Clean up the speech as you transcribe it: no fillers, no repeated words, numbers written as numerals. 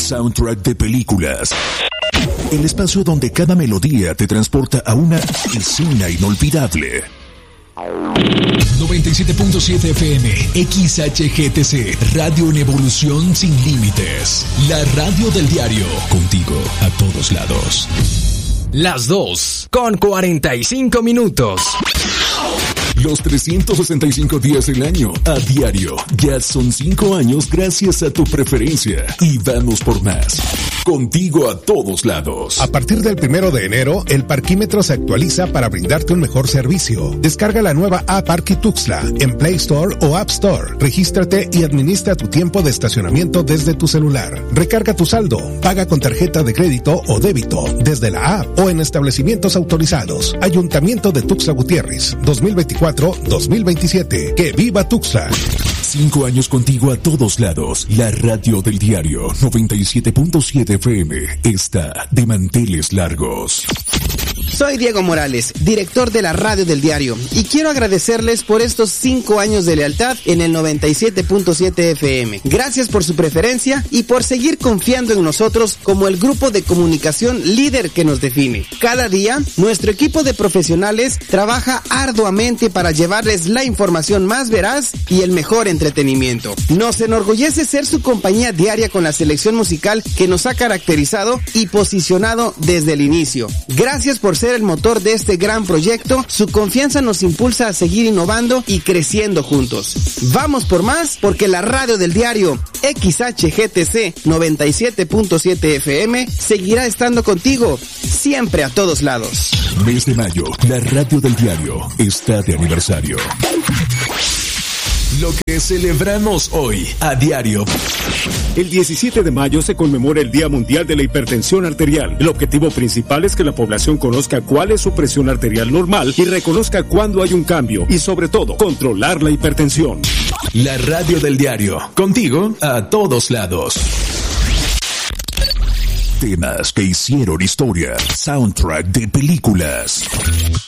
Soundtrack de películas. El espacio donde cada melodía te transporta a una escena inolvidable. 97.7 FM, XHGTC, Radio en Evolución Sin Límites. La radio del diario, contigo a todos lados. Las 2:45. Los 365 días del año, a diario. Ya son 5 años gracias a tu preferencia. Y vamos por más. Contigo a todos lados. A partir del 1 de enero, el parquímetro se actualiza para brindarte un mejor servicio. Descarga la nueva app Parqui Tuxtla en Play Store o App Store. Regístrate y administra tu tiempo de estacionamiento desde tu celular. Recarga tu saldo, paga con tarjeta de crédito o débito desde la app o en establecimientos autorizados. Ayuntamiento de Tuxtla Gutiérrez, 2024-2027. ¡Que viva Tuxtla! 5 años contigo a todos lados. La radio del diario 97.7 FM está de manteles largos. Soy Diego Morales, director de la radio del diario, y quiero agradecerles por estos 5 años de lealtad en el 97.7 FM. Gracias por su preferencia y por seguir confiando en nosotros como el grupo de comunicación líder que nos define. Cada día, nuestro equipo de profesionales trabaja arduamente para llevarles la información más veraz y el mejor entretenimiento. Nos enorgullece ser su compañía diaria con la selección musical que nos ha caracterizado y posicionado desde el inicio. Gracias por ser el motor de este gran proyecto. Su confianza nos impulsa a seguir innovando y creciendo juntos. Vamos por más, porque la radio del diario XHGTC 97.7 FM seguirá estando contigo siempre a todos lados. Mes de mayo, la radio del diario está de aniversario. Lo que celebramos hoy a diario. El 17 de mayo se conmemora el Día Mundial de la Hipertensión Arterial. El objetivo principal es que la población conozca cuál es su presión arterial normal y reconozca cuándo hay un cambio y, sobre todo, controlar la hipertensión. La radio del diario, contigo a todos lados. Temas que hicieron historia, soundtrack de películas.